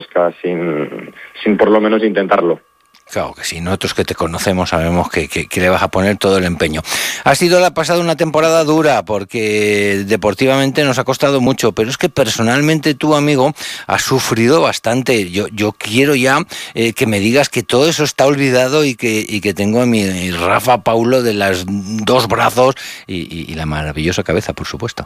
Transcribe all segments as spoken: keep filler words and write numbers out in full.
sin, sin por lo menos intentarlo. Claro que sí, nosotros que te conocemos sabemos que, que, que le vas a poner todo el empeño. Ha sido la pasada una temporada dura porque deportivamente nos ha costado mucho, pero es que personalmente tú, amigo, has sufrido bastante. Yo yo quiero ya eh, que me digas que todo eso está olvidado y que y que tengo a mi Rafa Paulo de los dos brazos y, y, y la maravillosa cabeza, por supuesto.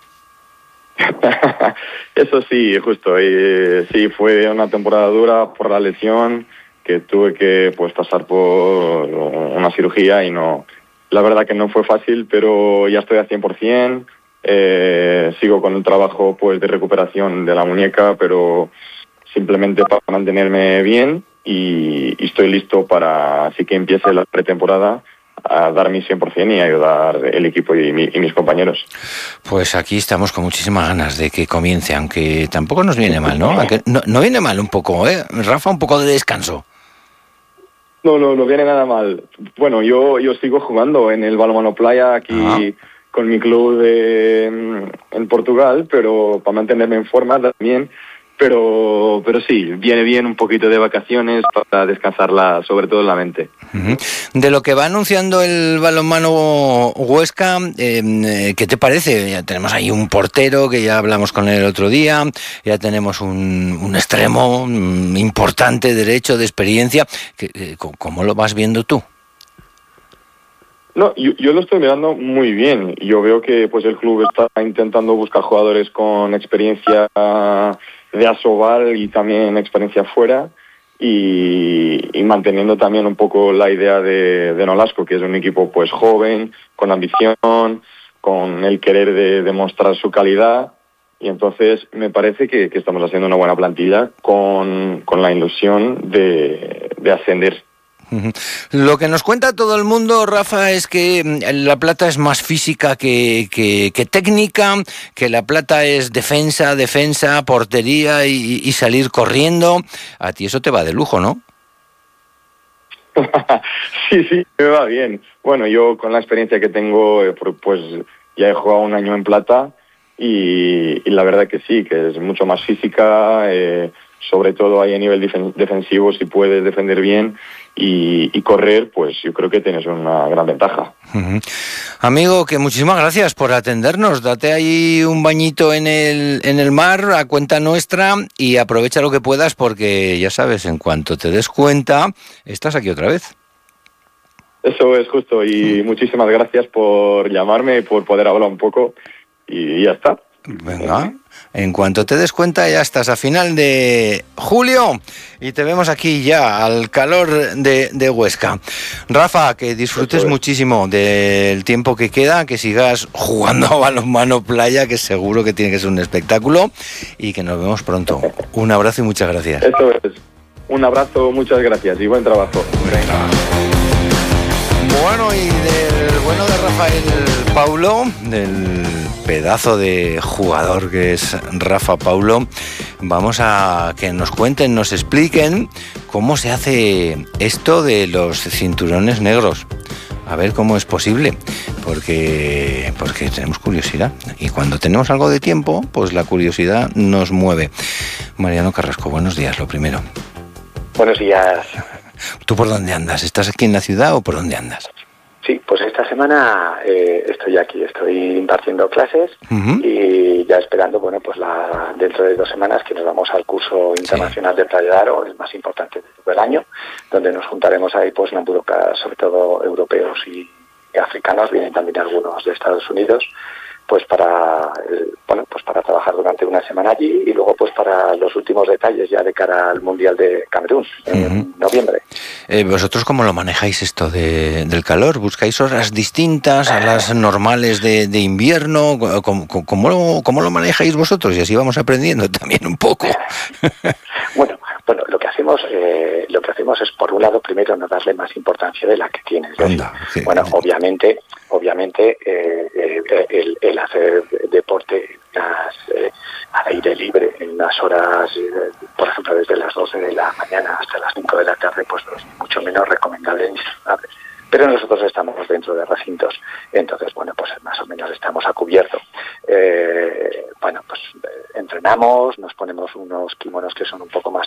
Eso sí, justo. Y, sí, fue una temporada dura por la lesión, que tuve que pues pasar por una cirugía y no, la verdad que no fue fácil, pero ya estoy al cien por ciento, eh, sigo con el trabajo pues de recuperación de la muñeca, pero simplemente para mantenerme bien y, y estoy listo para, así que empiece la pretemporada, a dar mi cien por ciento y ayudar el equipo y, mi, y mis compañeros. Pues aquí estamos con muchísimas ganas de que comience, aunque tampoco nos viene mal, ¿no? Aunque no, no viene mal un poco, ¿eh? Rafa, un poco de descanso. No, no, no viene nada mal. Bueno, yo yo sigo jugando en el balonmano playa aquí ah. con mi club de, en Portugal, pero para mantenerme en forma también. Pero pero sí, viene bien un poquito de vacaciones para descansarla, sobre todo en la mente. Uh-huh. De lo que va anunciando el balonmano Huesca, eh, ¿qué te parece? Ya tenemos ahí un portero que ya hablamos con él el otro día, ya tenemos un, un extremo un importante derecho de experiencia. ¿Cómo lo vas viendo tú? No, yo, yo lo estoy mirando muy bien. Yo veo que pues el club está intentando buscar jugadores con experiencia de Asobal y también experiencia fuera y, y manteniendo también un poco la idea de, de Nolasco, que es un equipo pues joven, con ambición, con el querer de demostrar su calidad, y entonces me parece que, que estamos haciendo una buena plantilla con, con la ilusión de, de ascender. Lo que nos cuenta todo el mundo, Rafa, es que la Plata es más física que, que, que técnica, que la Plata es defensa, defensa, portería y, y salir corriendo. A ti eso te va de lujo, ¿no? Sí, sí, me va bien. Bueno, yo con la experiencia que tengo, pues ya he jugado un año en Plata y, y la verdad que sí, que es mucho más física, eh, sobre todo ahí a nivel defen- defensivo, si puedes defender bien y, y correr, pues yo creo que tienes una gran ventaja. Uh-huh. Amigo, que muchísimas gracias por atendernos. Date ahí un bañito en el, en el mar a cuenta nuestra y aprovecha lo que puedas porque ya sabes, en cuanto te des cuenta, estás aquí otra vez. Eso es justo y muchísimas gracias por llamarme y por poder hablar un poco y ya está. Venga, en cuanto te des cuenta ya estás a final de julio y te vemos aquí ya al calor de, de Huesca. Rafa, que disfrutes muchísimo del tiempo que queda, que sigas jugando a balonmano playa, que seguro que tiene que ser un espectáculo y que nos vemos pronto. Un abrazo y muchas gracias. Eso es, un abrazo, muchas gracias y buen trabajo. Buen trabajo. Bueno, y del bueno de Rafael Paulo, del pedazo de jugador que es Rafa Paulo, vamos a que nos cuenten, nos expliquen cómo se hace esto de los cinturones negros. A ver cómo es posible, porque, porque tenemos curiosidad. Y cuando tenemos algo de tiempo, pues la curiosidad nos mueve. Mariano Carrasco, buenos días, lo primero. Buenos días. ¿Tú por dónde andas? ¿Estás aquí en la ciudad o por dónde andas? Sí, pues esta semana eh, estoy aquí, estoy impartiendo clases uh-huh. y ya esperando, bueno, pues la dentro de dos semanas que nos vamos al curso internacional sí. de Playa de Aro, el más importante de todo el año, donde nos juntaremos ahí pues namburokas, sobre todo europeos y, y africanos, vienen también algunos de Estados Unidos, pues para eh, bueno pues para trabajar durante una semana allí y luego pues para los últimos detalles ya de cara al Mundial de Camerún en uh-huh. noviembre. Eh, ¿Vosotros cómo lo manejáis esto de, del calor? ¿Buscáis horas distintas a las normales de, de invierno? ¿Cómo, cómo, lo, ¿Cómo lo manejáis vosotros? Y así vamos aprendiendo también un poco. bueno, bueno, lo que hacemos eh, lo que hacemos es por un lado primero no darle más importancia de la que tiene. Anda, sí. Bueno, obviamente, obviamente eh, eh, el, el hacer deporte las, eh, al aire libre en unas horas, eh, por ejemplo, desde las doce de la mañana hasta las cinco de la tarde, pues no es mucho menos recomendable ni saludable. Pero nosotros estamos dentro de recintos, entonces, bueno, pues más o menos estamos a cubierto. Eh, bueno, pues eh, entrenamos, nos ponemos unos kimonos que son un poco